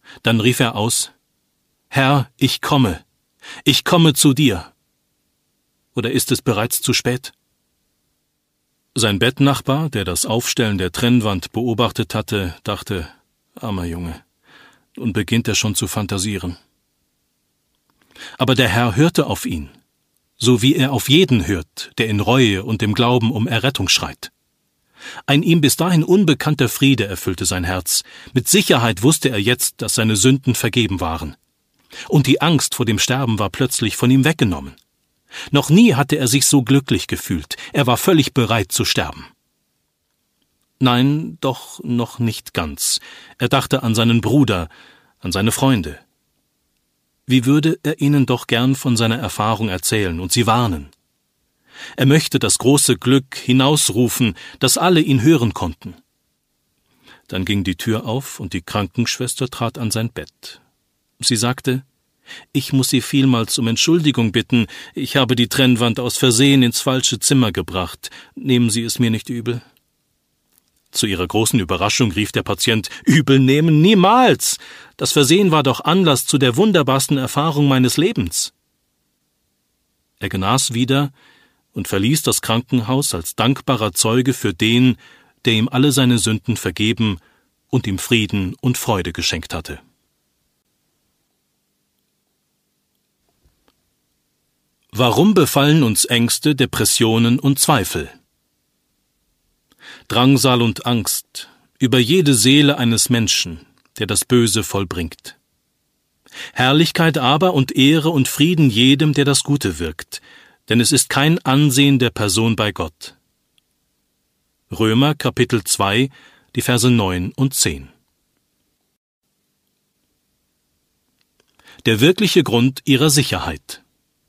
Dann rief er aus: »Herr, ich komme zu dir.« Oder ist es bereits zu spät? Sein Bettnachbar, der das Aufstellen der Trennwand beobachtet hatte, dachte: »Armer Junge, nun beginnt er schon zu fantasieren.« Aber der Herr hörte auf ihn, so wie er auf jeden hört, der in Reue und im Glauben um Errettung schreit. Ein ihm bis dahin unbekannter Friede erfüllte sein Herz. Mit Sicherheit wusste er jetzt, dass seine Sünden vergeben waren. Und die Angst vor dem Sterben war plötzlich von ihm weggenommen. Noch nie hatte er sich so glücklich gefühlt. Er war völlig bereit zu sterben. Nein, doch noch nicht ganz. Er dachte an seinen Bruder, an seine Freunde. Wie würde er ihnen doch gern von seiner Erfahrung erzählen und sie warnen. Er möchte das große Glück hinausrufen, dass alle ihn hören konnten. Dann ging die Tür auf und die Krankenschwester trat an sein Bett. Sie sagte: »Ich muss Sie vielmals um Entschuldigung bitten. Ich habe die Trennwand aus Versehen ins falsche Zimmer gebracht. Nehmen Sie es mir nicht übel?« Zu ihrer großen Überraschung rief der Patient: »Übel nehmen niemals! Das Versehen war doch Anlass zu der wunderbarsten Erfahrung meines Lebens.« Er genas wieder und verließ das Krankenhaus als dankbarer Zeuge für den, der ihm alle seine Sünden vergeben und ihm Frieden und Freude geschenkt hatte. Warum befallen uns Ängste, Depressionen und Zweifel? Drangsal und Angst über jede Seele eines Menschen, der das Böse vollbringt. Herrlichkeit aber und Ehre und Frieden jedem, der das Gute wirkt, denn es ist kein Ansehen der Person bei Gott. Römer Kapitel 2, die Verse 9 und 10. Der wirkliche Grund ihrer Sicherheit.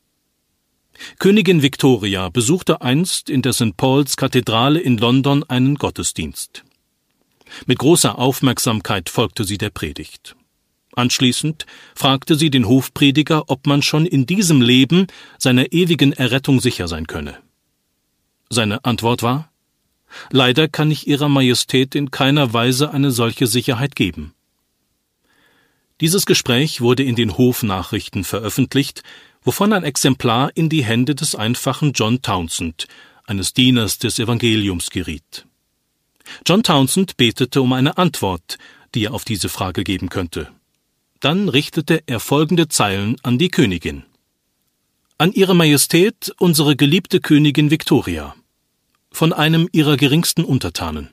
Königin Victoria besuchte einst in der St. Paul's Kathedrale in London einen Gottesdienst. Mit großer Aufmerksamkeit folgte sie der Predigt. Anschließend fragte sie den Hofprediger, ob man schon in diesem Leben seiner ewigen Errettung sicher sein könne. Seine Antwort war: »Leider kann ich Ihrer Majestät in keiner Weise eine solche Sicherheit geben.« Dieses Gespräch wurde in den Hofnachrichten veröffentlicht, wovon ein Exemplar in die Hände des einfachen John Townsend, eines Dieners des Evangeliums, geriet. John Townsend betete um eine Antwort, die er auf diese Frage geben könnte. Dann richtete er folgende Zeilen an die Königin: »An Ihre Majestät, unsere geliebte Königin Victoria, von einem Ihrer geringsten Untertanen.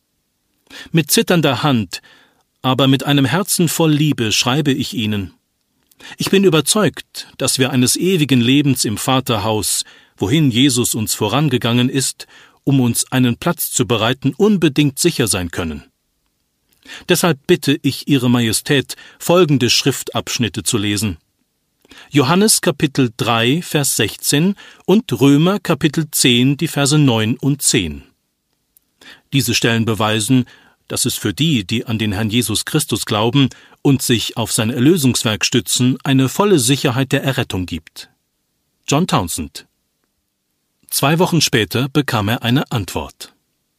Mit zitternder Hand, aber mit einem Herzen voll Liebe schreibe ich Ihnen: Ich bin überzeugt, dass wir eines ewigen Lebens im Vaterhaus, wohin Jesus uns vorangegangen ist, um uns einen Platz zu bereiten, unbedingt sicher sein können. Deshalb bitte ich Ihre Majestät, folgende Schriftabschnitte zu lesen: Johannes Kapitel 3, Vers 16 und Römer Kapitel 10, die Verse 9 und 10. Diese Stellen beweisen, dass es für die, die an den Herrn Jesus Christus glauben und sich auf sein Erlösungswerk stützen, eine volle Sicherheit der Errettung gibt. John Townsend. 2 Wochen später bekam er eine Antwort.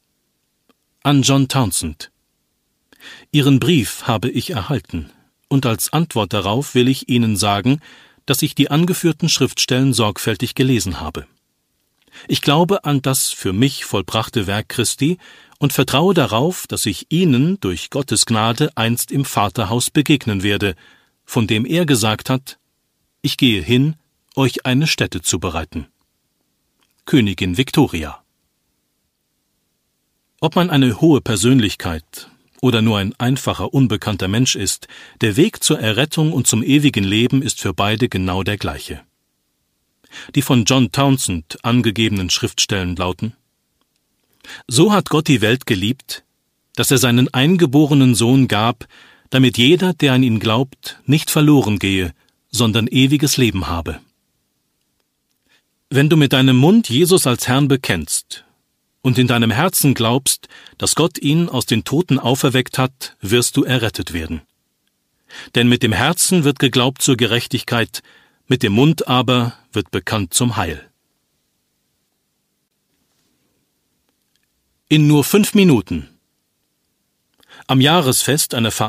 An John Townsend: Ihren Brief habe ich erhalten, und als Antwort darauf will ich Ihnen sagen, dass ich die angeführten Schriftstellen sorgfältig gelesen habe. Ich glaube an das für mich vollbrachte Werk Christi und vertraue darauf, dass ich Ihnen durch Gottes Gnade einst im Vaterhaus begegnen werde, von dem er gesagt hat: Ich gehe hin, euch eine Stätte zu bereiten. Königin Victoria. Ob man eine hohe Persönlichkeit oder nur ein einfacher, unbekannter Mensch ist, der Weg zur Errettung und zum ewigen Leben ist für beide genau der gleiche. Die von John Townsend angegebenen Schriftstellen lauten: So hat Gott die Welt geliebt, dass er seinen eingeborenen Sohn gab, damit jeder, der an ihn glaubt, nicht verloren gehe, sondern ewiges Leben habe. Wenn du mit deinem Mund Jesus als Herrn bekennst und in deinem Herzen glaubst, dass Gott ihn aus den Toten auferweckt hat, wirst du errettet werden. Denn mit dem Herzen wird geglaubt zur Gerechtigkeit, mit dem Mund aber wird bekannt zum Heil. In nur 5 Minuten. Am Jahresfest einer